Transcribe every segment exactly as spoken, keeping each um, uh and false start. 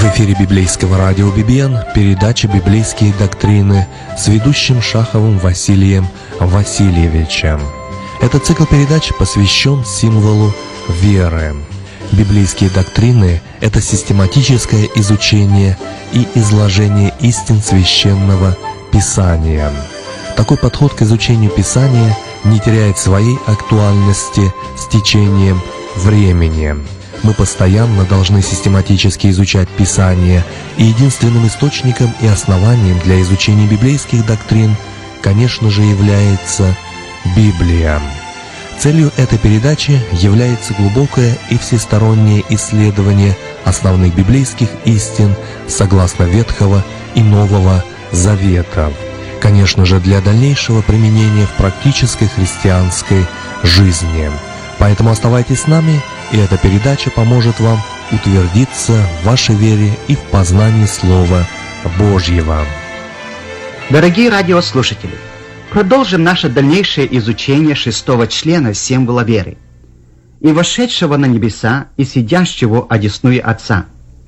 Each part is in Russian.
В эфире библейского радио би би эн передача «Библейские доктрины» с ведущим Шаховым Василием Васильевичем. Этот цикл передач посвящен символу веры. Библейские доктрины – это систематическое изучение и изложение истин Священного Писания. Такой подход к изучению Писания не теряет своей актуальности с течением времени. Мы постоянно должны систематически изучать Писание, и единственным источником и основанием для изучения библейских доктрин, конечно же, является Библия. Целью этой передачи является глубокое и всестороннее исследование основных библейских истин согласно Ветхого и Нового Заветов, конечно же, для дальнейшего применения в практической христианской жизни. Поэтому оставайтесь с нами, и эта передача поможет вам утвердиться в вашей вере и в познании Слова Божьего. Дорогие радиослушатели, продолжим наше дальнейшее изучение шестого члена символа веры. «И вошедшего на небеса, и сидящего одесную Отца».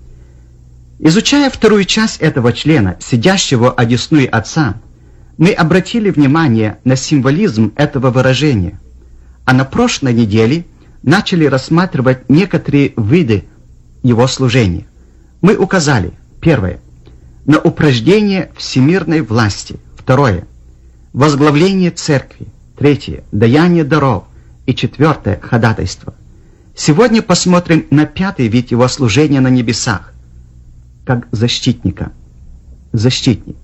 Изучая вторую часть этого члена, сидящего одесную Отца, мы обратили внимание на символизм этого выражения, а на прошлой неделе начали рассматривать некоторые виды его служения. Мы указали: первое – на упражнение всемирной власти; второе – возглавление церкви; третье – даяние даров; и четвертое – ходатайство. Сегодня посмотрим на пятый вид его служения на небесах, как защитника. Защитник.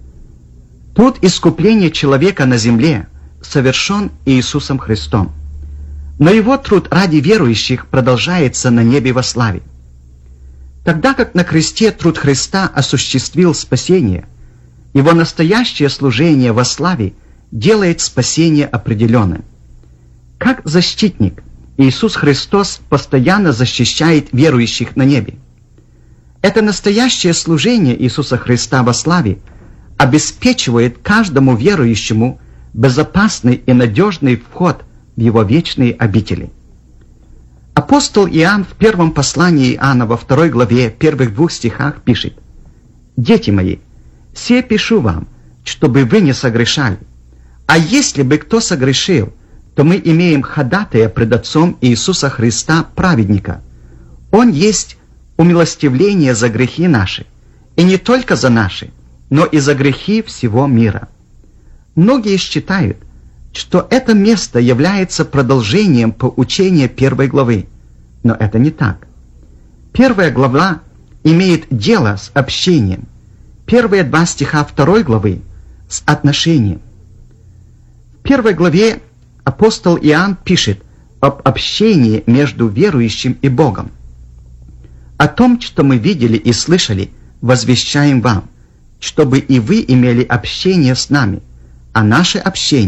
Труд искупления человека на земле совершен Иисусом Христом, но его труд ради верующих продолжается на небе во славе. Тогда как на кресте труд Христа осуществил спасение, его настоящее служение во славе делает спасение определенным. Как защитник, Иисус Христос постоянно защищает верующих на небе. Это настоящее служение Иисуса Христа во славе обеспечивает каждому верующему безопасный и надежный вход в его вечные обители. Апостол Иоанн в первом послании Иоанна во второй главе, первых двух стихах пишет: «Дети мои, се пишу вам, чтобы вы не согрешали. А если бы кто согрешил, то мы имеем ходатая пред Отцом Иисуса Христа, праведника. Он есть умилостивление за грехи наши, и не только за наши, но и за грехи всего мира». Многие считают, что это место является продолжением поучения первой главы, но это не так. Первая глава имеет дело с общением, первые два стиха второй главы с отношением. В первой главе апостол Иоанн пишет об общении между верующим и Богом. «О том, что мы видели и слышали, возвещаем вам, чтобы и вы имели общение с нами, а наше общение